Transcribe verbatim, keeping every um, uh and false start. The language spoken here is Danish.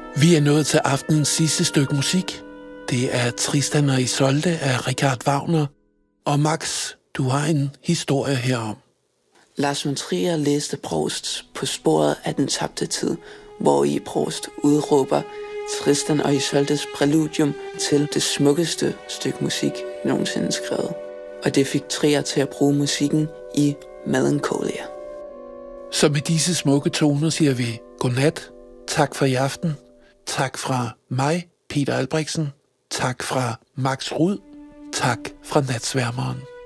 Vi er nået til aftenens sidste stykke musik. Det er Tristan og Isolde af Richard Wagner. Og Max, du har en historie herom. Lars von Trier læste Proust På sporet af den tabte tid, hvor i Proust udråber Tristan og Isoldes præludium til det smukkeste stykke musik nogensinde skrevet. Og det fik Trier til at bruge musikken i Melancholia. Så med disse smukke toner siger vi godnat. Tak for i aften. Tak fra mig, Peter Albrechtsen. Tak fra Max Rud. Tak fra Natsværmeren.